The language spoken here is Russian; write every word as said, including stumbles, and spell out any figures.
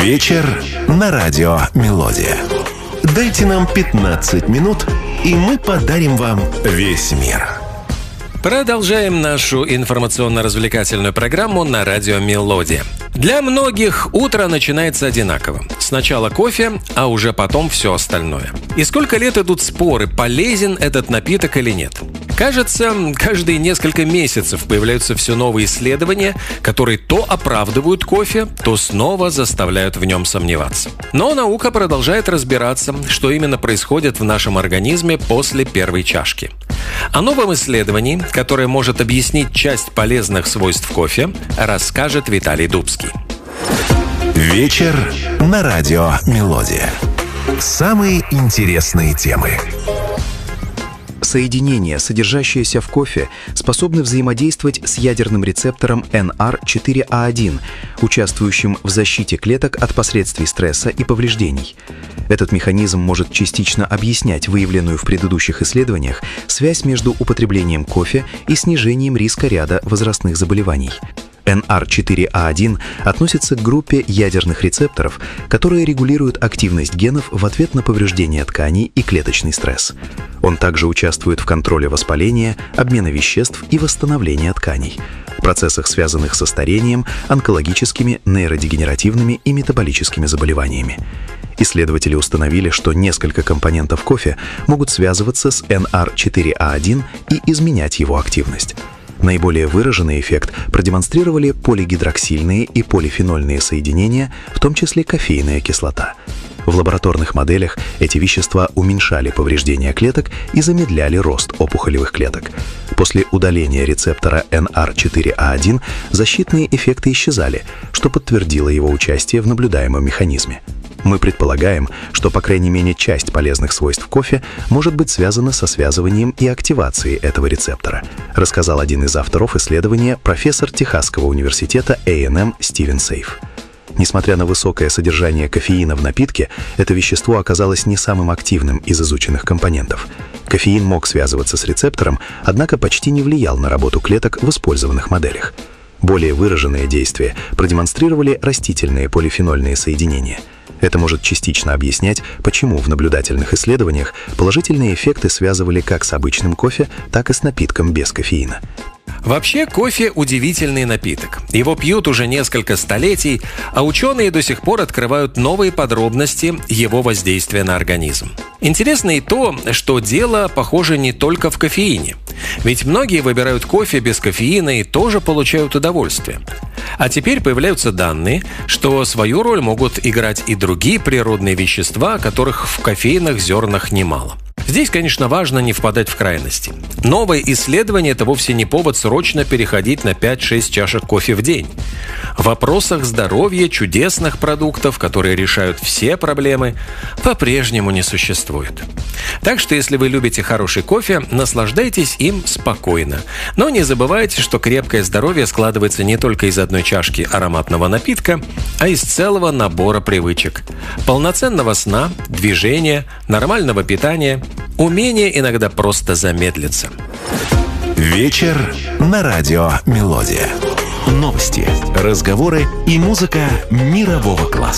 Вечер на радио «Мелодия». Дайте нам пятнадцать минут, и мы подарим вам весь мир. Продолжаем нашу информационно-развлекательную программу на радио «Мелодия». Для многих утро начинается одинаково. Сначала кофе, а уже потом все остальное. И сколько лет идут споры, полезен этот напиток или нет. Кажется, каждые несколько месяцев появляются все новые исследования, которые то оправдывают кофе, то снова заставляют в нем сомневаться. Но наука продолжает разбираться, что именно происходит в нашем организме после первой чашки. О новом исследовании, которое может объяснить часть полезных свойств кофе, расскажет Виталий Дубский. Вечер на радио «Мелодия». Самые интересные темы. Соединения, содержащиеся в кофе, способны взаимодействовать с ядерным рецептором эн ар четыре а один, участвующим в защите клеток от последствий стресса и повреждений. Этот механизм может частично объяснять выявленную в предыдущих исследованиях связь между употреблением кофе и снижением риска ряда возрастных заболеваний. эн ар четыре а один относится к группе ядерных рецепторов, которые регулируют активность генов в ответ на повреждение тканей и клеточный стресс. Он также участвует в контроле воспаления, обмена веществ и восстановления тканей, процессах, связанных со старением, онкологическими, нейродегенеративными и метаболическими заболеваниями. Исследователи установили, что несколько компонентов кофе могут связываться с эн ар четыре а один и изменять его активность. Наиболее выраженный эффект продемонстрировали полигидроксильные и полифенольные соединения, в том числе кофейная кислота. В лабораторных моделях эти вещества уменьшали повреждения клеток и замедляли рост опухолевых клеток. После удаления рецептора эн ар четыре а один защитные эффекты исчезали, что подтвердило его участие в наблюдаемом механизме. Мы предполагаем, что по крайней мере часть полезных свойств кофе может быть связана со связыванием и активацией этого рецептора, рассказал один из авторов исследования, профессор Техасского университета эй энд эм Стивен Сейф. Несмотря на высокое содержание кофеина в напитке, это вещество оказалось не самым активным из изученных компонентов. Кофеин мог связываться с рецептором, однако почти не влиял на работу клеток в использованных моделях. Более выраженное действие продемонстрировали растительные полифенольные соединения. Это может частично объяснять, почему в наблюдательных исследованиях положительные эффекты связывали как с обычным кофе, так и с напитком без кофеина. Вообще, кофе – удивительный напиток. Его пьют уже несколько столетий, а ученые до сих пор открывают новые подробности его воздействия на организм. Интересно и то, что дело, похоже, не только в кофеине. Ведь многие выбирают кофе без кофеина и тоже получают удовольствие. А теперь появляются данные, что свою роль могут играть и другие природные вещества, которых в кофейных зернах немало. Здесь, конечно, важно не впадать в крайности. Новое исследование – это вовсе не повод срочно переходить на пять-шесть чашек кофе в день. В вопросах здоровья чудесных продуктов, которые решают все проблемы, по-прежнему не существует. Так что, если вы любите хороший кофе, наслаждайтесь им спокойно. Но не забывайте, что крепкое здоровье складывается не только из одной чашки ароматного напитка, а из целого набора привычек. Полноценного сна, движения, нормального питания, умение иногда просто замедлиться. Вечер на радио «Мелодия». Новости, разговоры и музыка мирового класса.